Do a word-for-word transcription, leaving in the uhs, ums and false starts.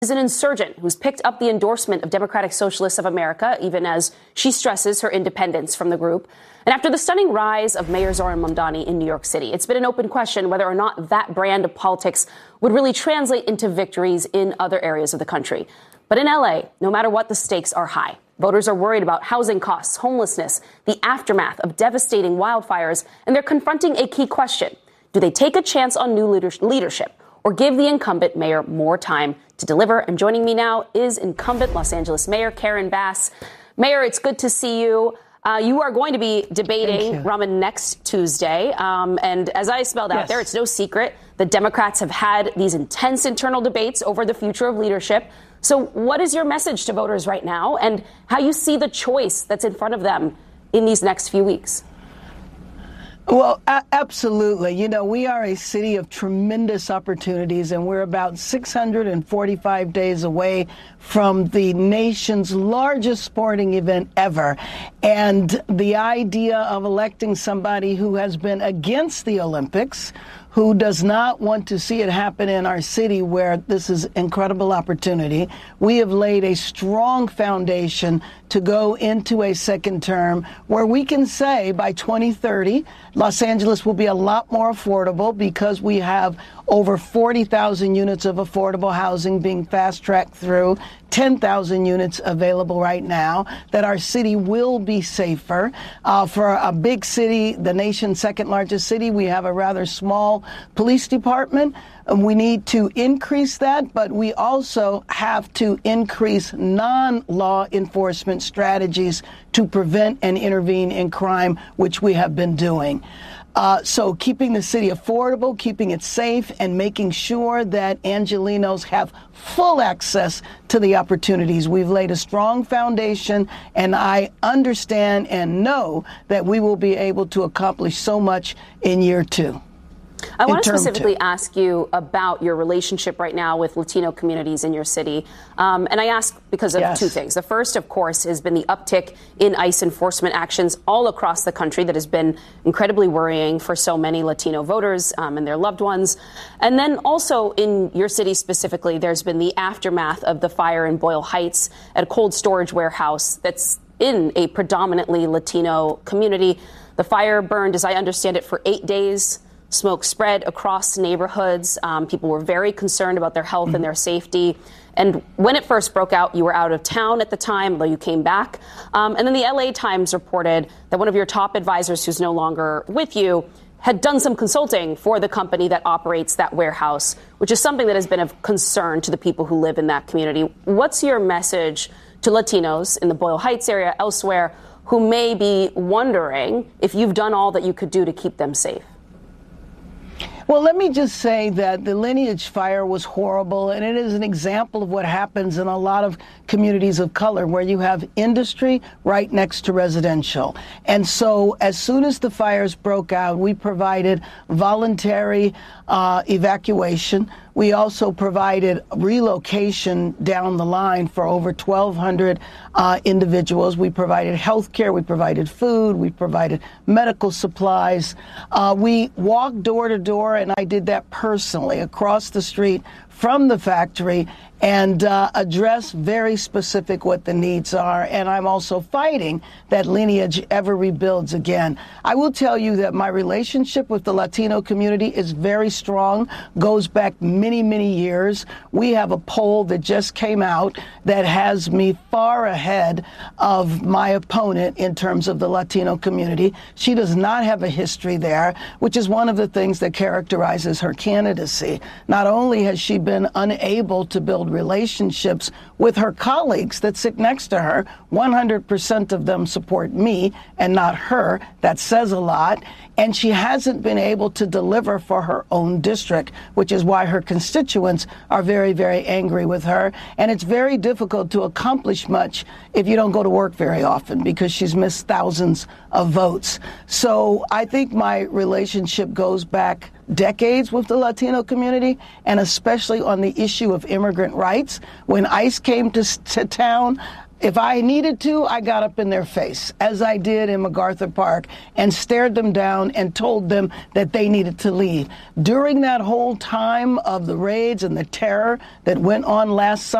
Is an insurgent who's picked up the endorsement of Democratic Socialists of America, even as she stresses her independence from the group. And after the stunning rise of Mayor Zohran Mamdani in New York City, it's been an open question whether or not that brand of politics would really translate into victories in other areas of the country. But in L A, no matter what, the stakes are high. Voters are worried about housing costs, homelessness, the aftermath of devastating wildfires, and they're confronting a key question. Do they take a chance on new leadership or give the incumbent mayor more time to deliver? And joining me now is incumbent Los Angeles Mayor Karen Bass. Mayor, it's good to see you. Uh, you are going to be debating Raman next Tuesday. Um, and as I spelled out yes. there, it's no secret that Democrats have had these intense internal debates over the future of leadership. So what is your message to voters right now and how you see the choice that's in front of them in these next few weeks? Well, a- absolutely. You know, we are a city of tremendous opportunities, and we're about six hundred forty-five days away from the nation's largest sporting event ever. And the idea of electing somebody who has been against the Olympics, who does not want to see it happen in our city where this is incredible opportunity. We have laid a strong foundation to go into a second term where we can say by twenty thirty, Los Angeles will be a lot more affordable because we have over forty thousand units of affordable housing being fast-tracked through, ten thousand units available right now, that our city will be safer. Uh, for a big city, the nation's second largest city, we have a rather small police department. And we need to increase that, but we also have to increase non-law enforcement strategies to prevent and intervene in crime, which we have been doing. Uh, so keeping the city affordable, keeping it safe, and making sure that Angelenos have full access to the opportunities. We've laid a strong foundation, and I understand and know that we will be able to accomplish so much in year two. I want to specifically ask you about your relationship right now with Latino communities in your city. Um, and I ask because of yes. two things. The first, of course, has been the uptick in ICE enforcement actions all across the country that has been incredibly worrying for so many Latino voters um, and their loved ones. And then also in your city specifically, there's been the aftermath of the fire in Boyle Heights at a cold storage warehouse that's in a predominantly Latino community. The fire burned, as I understand it, for eight days. Smoke spread across neighborhoods. Um, people were very concerned about their health mm-hmm. and their safety. And when it first broke out, you were out of town at the time, although you came back. Um, and then the L A Times reported that one of your top advisors, who's no longer with you, had done some consulting for the company that operates that warehouse, which is something that has been of concern to the people who live in that community. What's your message to Latinos in the Boyle Heights area, elsewhere, who may be wondering if you've done all that you could do to keep them safe? Well, let me just say that the Lineage fire was horrible, and it is an example of what happens in a lot of communities of color where you have industry right next to residential. And so as soon as the fires broke out, we provided voluntary uh, evacuation. We also provided relocation down the line for over twelve hundred uh, individuals. We provided health care. We provided food. We provided medical supplies. Uh, we walked door to door, and I did that personally across the street from the factory and uh, address very specific what the needs are. And I'm also fighting that Lineage ever rebuilds again. I will tell you that my relationship with the Latino community is very strong, goes back many, many years. We have a poll that just came out that has me far ahead of my opponent in terms of the Latino community. She does not have a history there, which is one of the things that characterizes her candidacy. Not only has she been unable to build relationships with her colleagues that sit next to her, one hundred percent of them support me and not her. That says a lot. And she hasn't been able to deliver for her own district, which is why her constituents are very, very angry with her. And it's very difficult to accomplish much if you don't go to work very often, because she's missed thousands of votes. So I think my relationship goes back decades with the Latino community, and especially on the issue of immigrant rights. When ICE came to, to town, If I needed to, I got up in their face, as I did in MacArthur Park, and stared them down and told them that they needed to leave. During that whole time of the raids and the terror that went on last summer,